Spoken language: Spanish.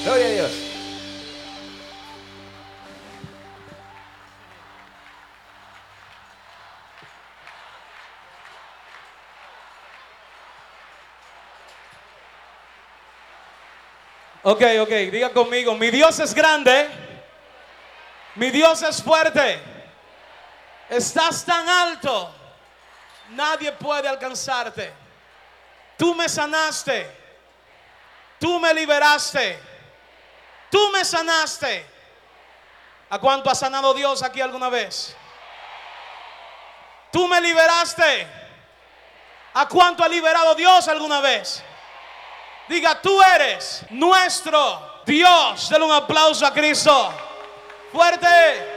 Gloria a Dios. Ok, diga conmigo, mi Dios es grande, mi Dios es fuerte, estás tan alto, nadie puede alcanzarte. Tú me sanaste, tú me liberaste, tú me sanaste. ¿A cuánto ha sanado Dios aquí alguna vez? Tú me liberaste. ¿A cuánto ha liberado Dios alguna vez? Diga, tú eres nuestro Dios. Denle un aplauso a Cristo. Fuerte.